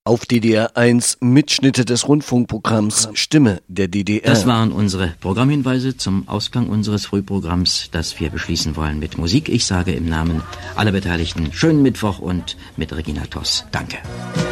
Auf DDR 1 Mitschnitte des Rundfunkprogramms Stimme der DDR. Das waren unsere Programmhinweise zum Ausgang unseres Frühprogramms, das wir beschließen wollen mit Musik. Ich sage im Namen aller Beteiligten schönen Mittwoch und mit Regina Toss. Danke.